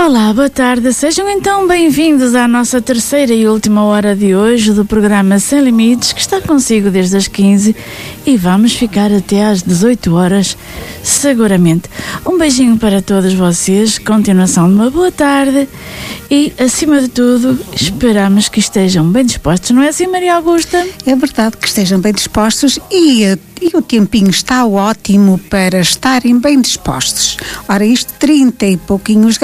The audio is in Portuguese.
Olá, boa tarde. Sejam então bem-vindos à nossa terceira e última hora de hoje do programa Sem Limites, que está consigo desde as 15 e vamos ficar até às 18 horas, seguramente. Um beijinho para todos vocês, continuação de uma boa tarde e, acima de tudo, esperamos que estejam bem dispostos, não é assim, Maria Augusta? É verdade que estejam bem dispostos e o tempinho está ótimo para estarem bem dispostos. Ora, isto 30 e pouquinhos